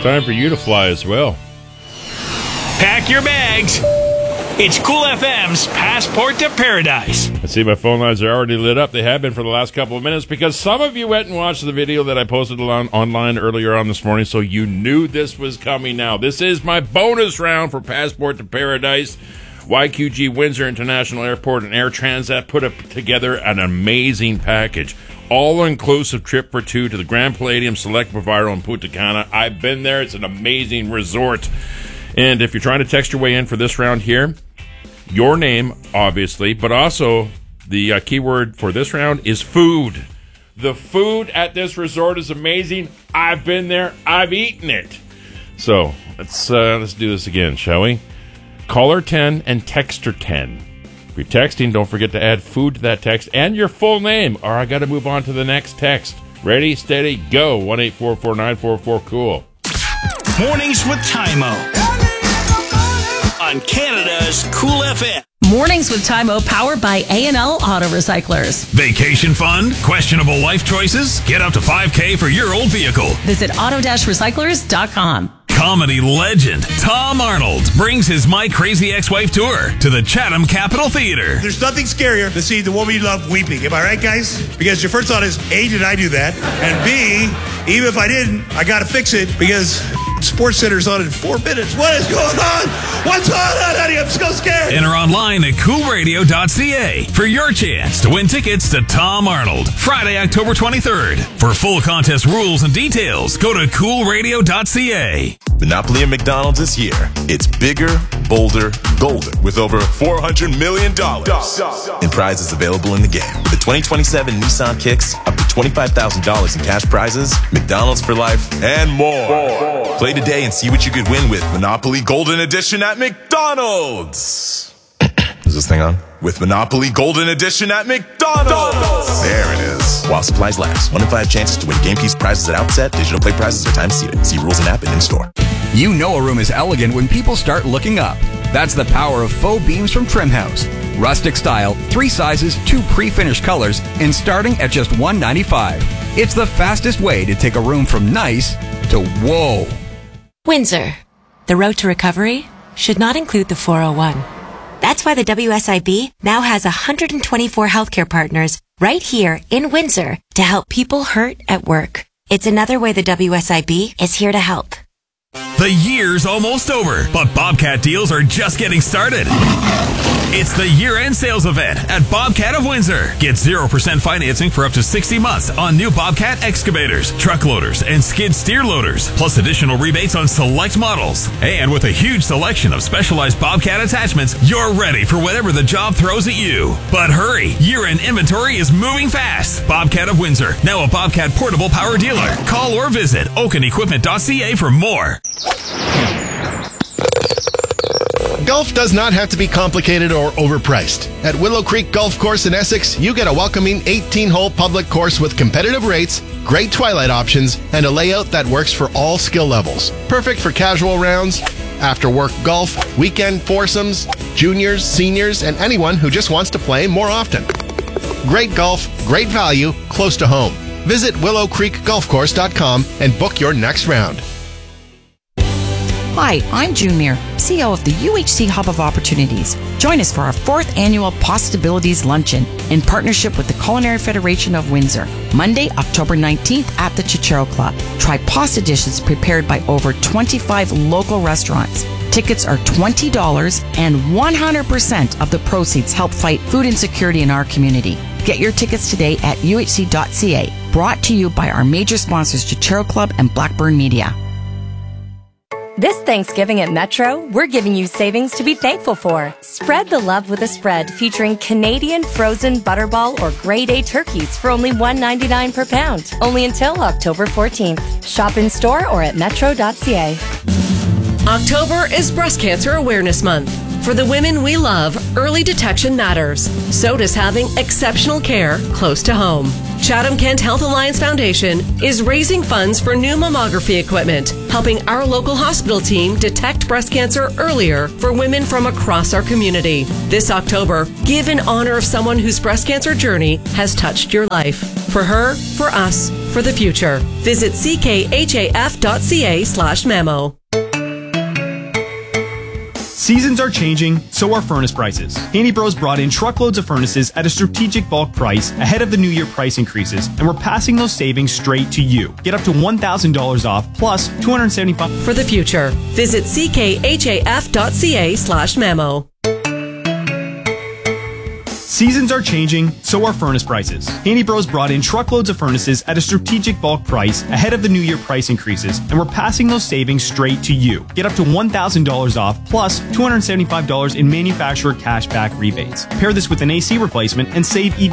time for you to fly as well. Pack your bags. It's Cool FM's Passport to Paradise. I see my phone lines are already lit up. They have been for the last couple of minutes because some of you went and watched the video that I posted online earlier on this morning, so you knew this was coming now. This is my bonus round for Passport to Paradise. YQG Windsor International Airport and Air Transat put together an amazing package. All-inclusive trip for two to the Grand Palladium Select Bavaro in Punta Cana. I've been there. It's an amazing resort. And if you're trying to text your way in for this round here, your name, obviously, but also the keyword for this round is food. The food at this resort is amazing. I've been there. I've eaten it. So let's do this again, shall we? Caller 10 and texter 10. If you're texting, don't forget to add food to that text and your full name, or I got to move on to the next text. Ready, steady, go. 1-844-944-COOL. Mornings with Tymo on Canada's Cool FM. Mornings with Tymo, powered by A&L Auto Recyclers. Vacation fund? Questionable life choices? Get up to $5,000 for your old vehicle. Visit auto-recyclers.com. Comedy legend Tom Arnold brings his My Crazy Ex-Wife tour to the Chatham Capitol Theatre. There's nothing scarier than seeing the woman you love weeping. Am I right, guys? Because your first thought is, A, did I do that? And B, even if I didn't, I got to fix it because Sports Center's on in 4 minutes. What is going on? What's going on, honey? I'm so scared. Enter online at coolradio.ca for your chance to win tickets to Tom Arnold, Friday, October 23rd. For full contest rules and details, go to coolradio.ca. Monopoly at McDonald's is here. It's bigger, bolder, golder, with over $400 million in prizes available in the game. With the 2027 Nissan Kicks, up to $25,000 in cash prizes, McDonald's for life, and more. Play today and see what you could win with Monopoly Golden Edition at McDonald's. Is this thing on? With Monopoly Golden Edition at McDonald's. There it is. While supplies last. 1 in 5 chances to win game piece prizes at outset. Digital play prizes are time seated. See rules and app and in-store. You know a room is elegant when people start looking up. That's the power of faux beams from Trim House. Rustic style, 3 sizes, 2 pre-finished colors, and starting at just $195. It's the fastest way to take a room from nice to whoa. Windsor. The road to recovery should not include the 401. That's why the WSIB now has 124 healthcare partners right here in Windsor to help people hurt at work. It's another way the WSIB is here to help. The year's almost over, but Bobcat deals are just getting started. It's the year-end sales event at Bobcat of Windsor. Get 0% financing for up to 60 months on new Bobcat excavators, truck loaders, and skid steer loaders, plus additional rebates on select models. And with a huge selection of specialized Bobcat attachments, you're ready for whatever the job throws at you. But hurry, year-end inventory is moving fast. Bobcat of Windsor, now a Bobcat portable power dealer. Call or visit oakenequipment.ca for more. Golf does not have to be complicated or overpriced. At Willow Creek Golf Course in Essex, you get a welcoming 18-hole public course with competitive rates, great twilight options, and a layout that works for all skill levels. Perfect for casual rounds, after-work golf, weekend foursomes, juniors, seniors, and anyone who just wants to play more often. Great golf, great value, close to home. Visit willowcreekgolfcourse.com and book your next round. Hi, I'm June Muir, CEO of the UHC Hub of Opportunities. Join us for our 4th annual Possibilities Luncheon in partnership with the Culinary Federation of Windsor, Monday, October 19th at the Chichero Club. Try pasta dishes prepared by over 25 local restaurants. Tickets are $20 and 100% of the proceeds help fight food insecurity in our community. Get your tickets today at uhc.ca. Brought to you by our major sponsors Chichero Club and Blackburn Media. This Thanksgiving at Metro, we're giving you savings to be thankful for. Spread the love with a spread featuring Canadian frozen Butterball or Grade A turkeys for only $1.99 per pound. Only until October 14th. Shop in store or at metro.ca. October is Breast Cancer Awareness Month. For the women we love, early detection matters. So does having exceptional care close to home. Chatham-Kent Health Alliance Foundation is raising funds for new mammography equipment, helping our local hospital team detect breast cancer earlier for women from across our community. This October, give in honor of someone whose breast cancer journey has touched your life. For her, for us, for the future. Visit ckhaf.ca/memo. Seasons are changing, so are furnace prices. Handy Bros brought in truckloads of furnaces at a strategic bulk price ahead of the new year price increases, and we're passing those savings straight to you. Get up to $1,000 off plus $275 for the future. Visit ckhaf.ca/memo. Seasons are changing, so are furnace prices. Handy Bros brought in truckloads of furnaces at a strategic bulk price ahead of the new year price increases, and we're passing those savings straight to you. Get up to $1,000 off plus $275 in manufacturer cashback rebates. Pair this with an AC replacement and save even